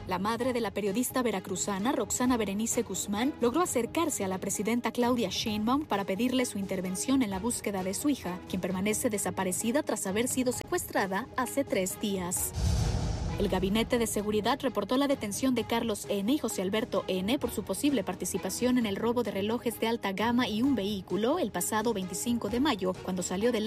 La madre de la periodista veracruzana Roxana Berenice Guzmán logró acercarse a la presidenta Claudia Sheinbaum para pedirle su intervención en la búsqueda de su hija, quien permanece desaparecida tras haber sido secuestrada hace 3 días. El Gabinete de Seguridad reportó la detención de Carlos N. y José Alberto N. por su posible participación en el robo de relojes de alta gama y un vehículo el pasado 25 de mayo, cuando salió de la